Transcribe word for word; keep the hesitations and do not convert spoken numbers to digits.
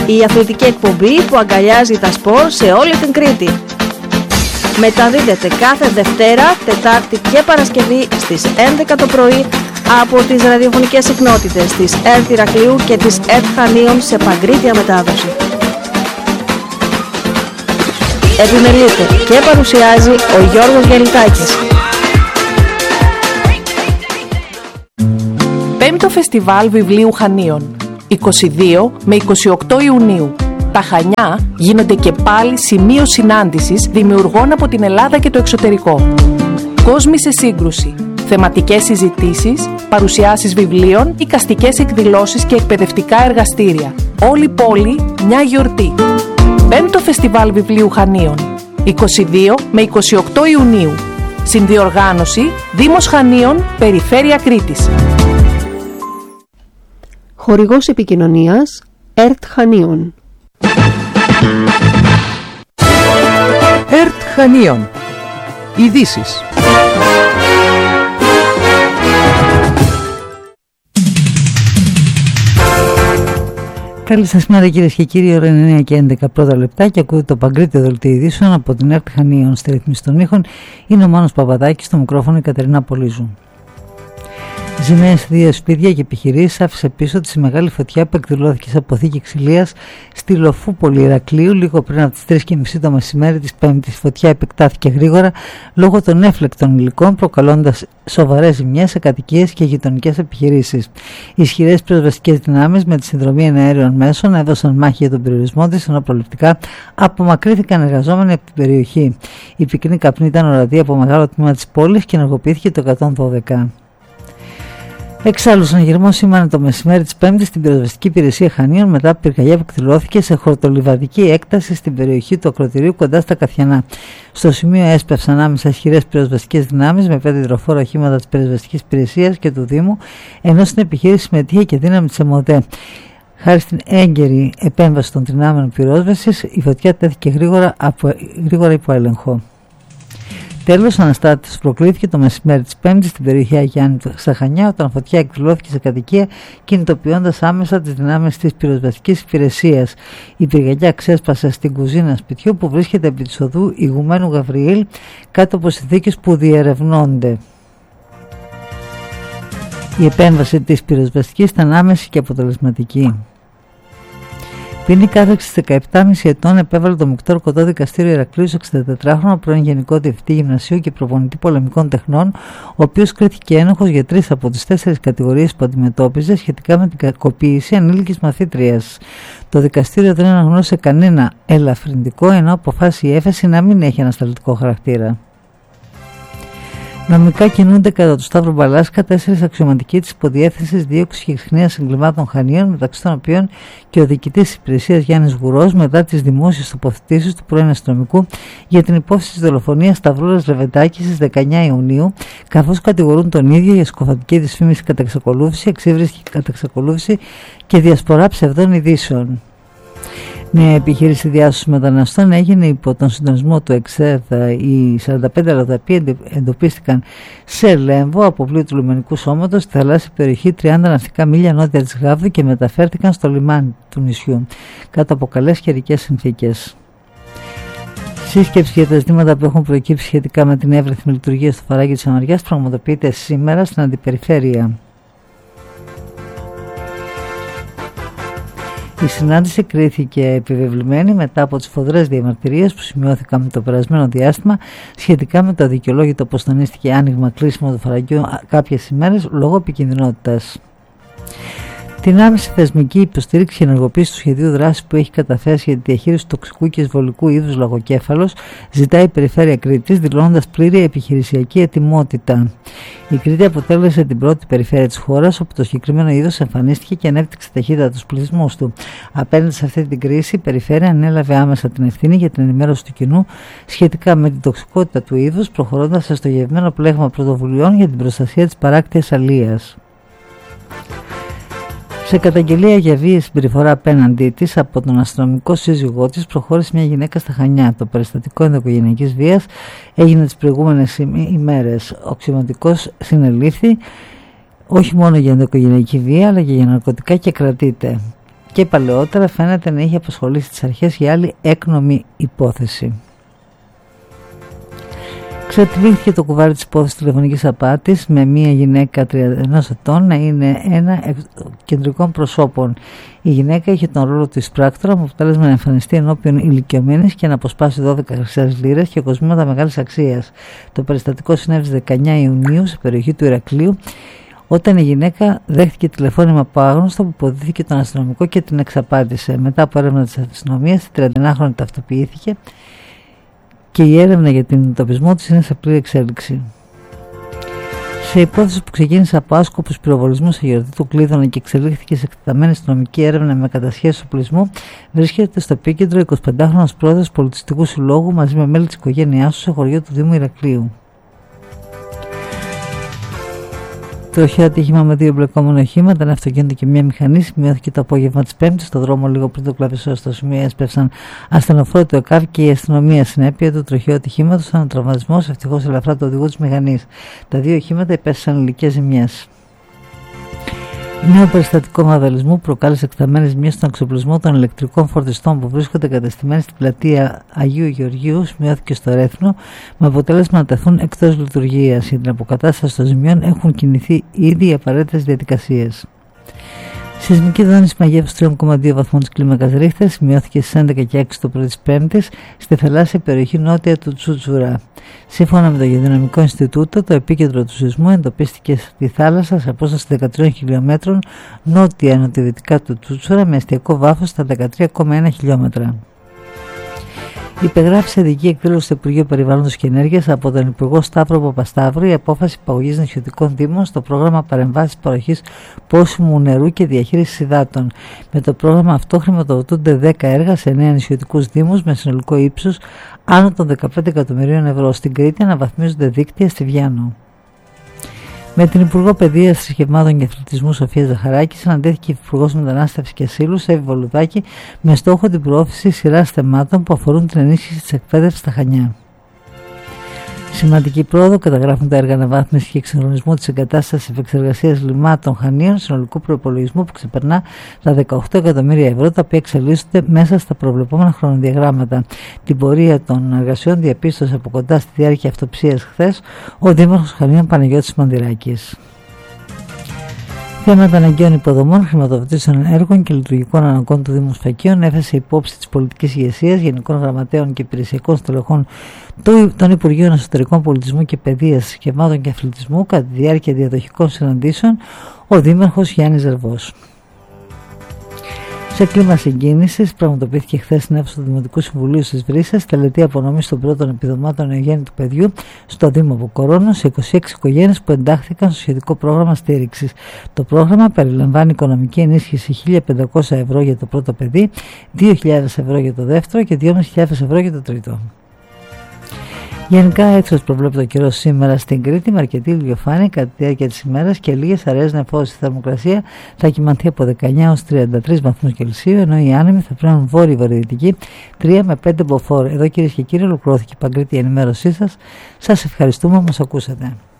Η αθλητική εκπομπή που αγκαλιάζει τα σπορ σε όλη την Κρήτη. Μεταδίδεται κάθε Δευτέρα, Τετάρτη και Παρασκευή στις έντεκα το πρωί από τις ραδιοφωνικές συχνότητες της ΕΡΤ Ηρακλείου και της ΕΡΤ Χανίων σε παγκρίτια μετάδοση. Επιμελείται και παρουσιάζει ο Γιώργος Γελιτάκης. Πέμπτο Φεστιβάλ Βιβλίου Χανίων, είκοσι δύο με είκοσι οκτώ Ιουνίου. Τα Χανιά γίνονται και πάλι σημείο συνάντησης δημιουργών από την Ελλάδα και το εξωτερικό. Κόσμοι σε σύγκρουση, θεματικές συζητήσεις, παρουσιάσεις βιβλίων, εικαστικές εκδηλώσεις και εκπαιδευτικά εργαστήρια. Όλη η πόλη μια γιορτή. Πέμπτο Φεστιβάλ Βιβλίου Χανίων, είκοσι δύο με είκοσι οκτώ Ιουνίου. Συνδιοργάνωση Δήμος Χανίων, Περιφέρεια Κρήτης. Χορηγός επικοινωνίας ΕΡΤ Χανίων. ΕΡΤ Χανίων. Ειδήσεις. Καλή σας μέρα κυρίες και κύριοι, ώρα είναι εννιά και έντεκα πρώτα λεπτά και ακούτε το παγκρίτιο δελτίο ειδήσεων από την ΕΡΤ Χανίων. Στη ρύθμιση των ήχων είναι ο Μάνος Παπαδάκης, στο μικρόφωνο η Κατερίνα Πολύζου. Ζημιές σε δύο σπίτια και επιχειρήσεις άφησε πίσω τη μεγάλη φωτιά που εκδηλώθηκε σε αποθήκη ξυλίας στη Λοφούπολη Ηρακλείου λίγο πριν από τις τρεις και μισή το μεσημέρι της Πέμπτης. Η φωτιά επεκτάθηκε γρήγορα λόγω των έφλεκτων υλικών, προκαλώντας σοβαρές ζημιές σε κατοικίες και γειτονικές επιχειρήσεις. Οι ισχυρές πυροσβεστικές δυνάμεις με τη συνδρομή εναέριων μέσων έδωσαν μάχη για τον περιορισμό της, ενώ προληπτικά απομακρύθηκαν εργαζόμενοι από την περιοχή. Η πυκνή καπνή ήταν ορατή από μεγάλο τμήμα της πόλης και ενεργοποιήθηκε το εκατόν δώδεκα. Εξάλλου, συναγερμό σήμανε το μεσημέρι της Πέμπτης στην πυροσβεστική υπηρεσία Χανίων μετά από πυρκαγιά που εκδηλώθηκε σε χορτολιβαδική έκταση στην περιοχή του ακροτηρίου κοντά στα Καθιανά. Στο σημείο έσπευσαν άμεσα ισχυρές πυροσβεστικές δυνάμεις με πέντε υδροφόρα οχήματα της πυροσβεστικής υπηρεσίας και του Δήμου, ενώ στην επιχείρηση συμμετείχε και δύναμη της ΕΜΟΤΕ. Χάρη στην έγκαιρη επέμβαση των δυνάμεων πυρόσβεσης, η φωτιά τέθηκε γρήγορα, από, γρήγορα υπό έλεγχο. Τέλος, αναστάτης προκλήθηκε το μεσημέρι της Πέμπτης στην περιοχή Αγιάννη στα Χανιά, όταν φωτιά εκδηλώθηκε σε κατοικία, κινητοποιώντας άμεσα τις δυνάμεις της πυροσβεστικής υπηρεσίας. Η πυρκαγιά ξέσπασε στην κουζίνα σπιτιού που βρίσκεται επί της οδού Ηγουμένου Γαβριήλ, κάτω από συνθήκες που διερευνώνται. Η επέμβαση της πυροσβεστικής ήταν άμεση και αποτελεσματική. Ποινή κάθεξης δεκαεπτά κόμμα πέντε ετών επέβαλε το Μεικτό Ορκωτό Δικαστήριο Ηρακλείου σε εξήντα τετράχρονο πρώην Γενικό Διευθυντή Γυμνασίου και προπονητή πολεμικών τεχνών, ο οποίος κρίθηκε ένοχος για τρεις από τις τέσσερις κατηγορίες που αντιμετώπιζε σχετικά με την κακοποίηση ανήλικης μαθήτριας. Το δικαστήριο δεν αναγνώρισε κανένα ελαφρυντικό, ενώ αποφάσισε η έφεση να μην έχει ανασταλτικό χαρακτήρα. Νομικά κινούνται κατά του Σταύρου Μπαλάσκα τέσσερις αξιωματικοί της Υποδιεύθυνσης Δίωξης και Εξυχνίας Εγκλημάτων Χανίων, μεταξύ των οποίων και ο διοικητής της υπηρεσίας Γιάννης Γουρός, μετά τις δημόσιες τοποθετήσεις του πρώην αστυνομικού για την υπόθεση της δολοφονίας Σταυρούλας Λεβεντάκη στις δεκαεννιά Ιουνίου, καθώς κατηγορούν τον ίδιο για σκοφαντική δυσφήμιση κατά εξακολούθηση, εξύβριση κατά εξακολούθηση και διασπορά ψευδών ειδήσεων. Μια επιχείρηση διάσωσης μεταναστών έγινε υπό τον συντονισμό του ΕΞΕΔ. Οι σαράντα πέντε αλλοδαποί εντοπίστηκαν σε Λέμβο από πλοίο του λιμενικού σώματος στη θαλάσσια περιοχή τριάντα ναυτικά μίλια νότια της Γάβδου και μεταφέρθηκαν στο λιμάνι του νησιού κάτω από καλές καιρικές συνθήκες. Σύσκεψη για τα ζητήματα που έχουν προκύψει σχετικά με την εύρυθμη λειτουργία στο Φαράγγι της Αμαριάς πραγματοποιείται σήμερα στην Αντιπεριφέρεια. Η συνάντηση κρίθηκε επιβεβλημένη μετά από τις φοδρές διαμαρτυρίες που σημειώθηκαν το περασμένο διάστημα σχετικά με το αδικαιολόγητο πως τονίστηκε άνοιγμα κλείσιμο του Φαραγγιού κάποιες ημέρες λόγω επικινδυνότητας. Την άμεση θεσμική υποστήριξη και ενεργοποίηση του σχεδίου δράσης που έχει καταθέσει για τη διαχείριση του τοξικού και εισβολικού είδους λαγοκέφαλος ζητάει η Περιφέρεια Κρήτης, δηλώνοντας πλήρη επιχειρησιακή ετοιμότητα. Η Κρήτη αποτέλεσε την πρώτη περιφέρεια της χώρας όπου το συγκεκριμένο είδος εμφανίστηκε και ανέπτυξε ταχύτητα τους πληθυσμούς του. Απέναντι σε αυτή την κρίση, η Περιφέρεια ανέλαβε άμεσα την ευθύνη για την ενημέρωση του κοινού σχετικά με την τοξικότητα του είδους, προχωρώντας σε στοχευμένο πλέγμα πρωτοβουλειών για την προστασία της παράκτειας αλίας. Σε καταγγελία για βίαιη συμπεριφορά απέναντί της από τον αστυνομικό σύζυγό της προχώρησε μια γυναίκα στα Χανιά. Το περιστατικό ενδοοικογενειακής βίας έγινε τις προηγούμενες ημέρες. Ο αξιωματικός συνελήφθη όχι μόνο για ενδοοικογενειακή βία αλλά και για ναρκωτικά και κρατείται. και παλαιότερα φαίνεται να είχε απασχολήσει τις αρχές για άλλη έκνομη υπόθεση. Ξετυλίχθηκε το κουβάρι της υπόθεσης τηλεφωνικής απάτης με μια γυναίκα τριάντα ενός ετών να είναι ένα κεντρικών προσώπων. Η γυναίκα είχε τον ρόλο του εισπράκτορα με αποτέλεσμα να εμφανιστεί ενώπιον ηλικιωμένης και να αποσπάσει δώδεκα χρυσές λίρες και κοσμήματα μεγάλης αξίας. Το περιστατικό συνέβη στις δεκαεννιά Ιουνίου σε περιοχή του Ηρακλείου, όταν η γυναίκα δέχτηκε τηλεφώνημα από άγνωστο που υποδίθηκε τον αστυνομικό και την εξαπάτησε. Μετά από έρευνα της αστυνομίας, η τριανταενάχρονη ταυτοποιήθηκε και η έρευνα για την εντοπισμό της είναι σε πλήρη εξέλιξη. Σε υπόθεση που ξεκίνησε από άσκοπους πυροβολισμούς σε γιορτή του Κλείδωνα και εξελίχθηκε σε εκτεταμένη αστυνομική έρευνα με κατασχέσεις οπλισμού, βρίσκεται στο επίκεντρο εικοσιπεντάχρονος πρόεδρος Πολιτιστικού Συλλόγου μαζί με μέλη της οικογένειάς του σε χωριό του Δήμου Ηρακλείου. Τροχαίο ατύχημα με δύο εμπλεκόμενα οχήματα, ένα αυτοκίνητο και μια μηχανή, σημειώθηκε το απόγευμα της Πέμπτης. Στο δρόμο, λίγο πριν το κλαβισό, στο σημείο έσπευσαν ασθενοφόροι του ΕΚΑΒ και η αστυνομία. Συνέπεια του τροχαίου ατυχήματος ήταν ο τραυματισμός, ευτυχώς ελαφρά, του οδηγού της μηχανής. Τα δύο οχήματα υπέστησαν υλικές ζημιές. Νέο περιστατικό βανδαλισμού προκάλεσε εκταμένες ζημιές στον εξοπλισμό των ηλεκτρικών φορτιστών που βρίσκονται εγκατεστημένοι στην πλατεία Αγίου Γεωργίου, σημειώθηκε στο Ρέθνο, με αποτέλεσμα να τεθούν εκτός λειτουργίας. Για την αποκατάσταση των ζημιών έχουν κινηθεί ήδη οι απαραίτητες διαδικασίες. Σεισμική δόνηση μαγεύσεως τρία κόμμα δύο βαθμών της κλίμακας Ρίχτερ σημειώθηκε στις έντεκα και έξι το πρωί της Πέμπτης στη θαλάσσια περιοχή νότια του Τσούτσουρα. Σύμφωνα με το Γεωδυναμικό Ινστιτούτο, το επίκεντρο του σεισμού εντοπίστηκε στη θάλασσα σε απόσταση δεκατρείς χιλιομέτρων νότια-νοτιοδυτικά του Τσούτσουρα με εστιακό βάθος στα δεκατρία κόμμα ένα χιλιόμετρα. Υπεγράφησε ειδική εκδήλωση του Υπουργείου Περιβάλλοντος και Ενέργειας από τον Υπουργό Σταύρο Παπασταύρου η απόφαση υπαγωγής νησιωτικών δήμων στο πρόγραμμα παρεμβάσης παροχής πόσιμου νερού και διαχείρισης υδάτων. Με το πρόγραμμα αυτό χρηματοδοτούνται δέκα έργα σε εννέα νησιωτικούς δήμους με συνολικό ύψος άνω των δεκαπέντε εκατομμυρίων ευρώ. Στην Κρήτη αναβαθμίζονται δίκτυα στη Βιάνο. Με την Υπουργό Παιδείας, Θρησκευμάτων και Αθλητισμού Σοφία Ζαχαράκη συναντήθηκε η Υπουργός Μετανάστευσης και Ασύλου Εύη Βολουδάκη με στόχο την προώθηση σειράς θεμάτων που αφορούν την ενίσχυση της εκπαίδευσης στα Χανιά. Σημαντική πρόοδο καταγράφουν τα έργα αναβάθμισης και εξυγχρονισμού της εγκατάστασης επεξεργασίας λιμάτων Χανίων συνολικού προϋπολογισμού που ξεπερνά τα δεκαοκτώ εκατομμύρια ευρώ, τα οποία εξελίσσονται μέσα στα προβλεπόμενα χρονοδιαγράμματα. Την πορεία των εργασιών διαπίστωσε από κοντά στη διάρκεια αυτοψίας χθες ο Δήμαρχος Χανίων Παναγιώτης Μανδυράκης. Θέματα αναγκαίων υποδομών, χρηματοδοτήσεων έργων και λειτουργικών αναγκών του Δήμου Σφακίων έφεσε υπόψη της πολιτικής ηγεσίας, γενικών γραμματέων και υπηρεσιακών στελεχών των Υπουργείων Εσωτερικών Πολιτισμού και Παιδείας, Θρησκευμάτων και Αθλητισμού κατά τη διάρκεια διαδοχικών συναντήσεων ο Δήμαρχος Γιάννης Ζερβός. Σε κλίμα συγκίνησης, πραγματοποιήθηκε χθες στην αίθουσα του Δημοτικού Συμβουλίου στις Βρύσσες τελετή απονομής των πρώτων επιδομάτων ευγέννητου παιδιού στο Δήμο Βοκορώνου σε είκοσι έξι οικογένειες που εντάχθηκαν στο σχετικό πρόγραμμα στήριξης. Το πρόγραμμα περιλαμβάνει οικονομική ενίσχυση χίλια πεντακόσια ευρώ για το πρώτο παιδί, δύο χιλιάδες ευρώ για το δεύτερο και δύο χιλιάδες πεντακόσια ευρώ για το τρίτο. Γενικά, έτσι προβλέπει το καιρό σήμερα στην Κρήτη, με αρκετή ηλιοφάνεια κατά τη διάρκεια της ημέρας και λίγες αραιές νεφώσεις. Η θερμοκρασία θα κυμανθεί από δεκαεννιά έως τριάντα τρεις βαθμούς Κελσίου, ενώ οι άνεμοι θα φέρουν βόρειο-βορειοδυτική τρία με πέντε μποφόρ. Εδώ, κυρίες και κύριοι, ολοκληρώθηκε η Παγκρίτια ενημέρωσή σας. Σας ευχαριστούμε που μας ακούσατε.